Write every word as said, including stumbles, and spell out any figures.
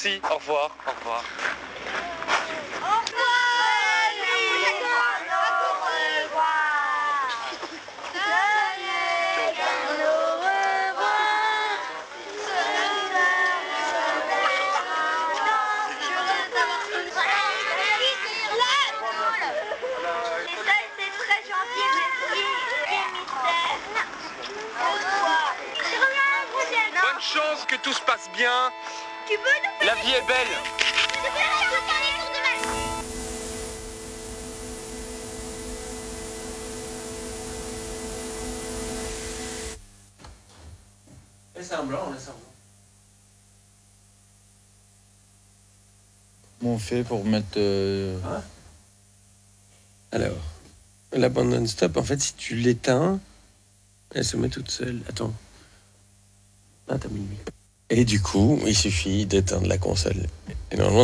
Merci, au revoir, au revoir. Bonne chance, que tout se passe bien. Tu peux nous La vie est belle. Tu peux nous faire les tours de ma... Laisse un blanc, laisse un blanc. Comment on fait pour mettre... Euh... Hein? Alors, la bande non-stop, en fait, si tu l'éteins, elle se met toute seule. Attends. Ah, t'as mis. Et du coup, il suffit d'éteindre la console. Et normalement,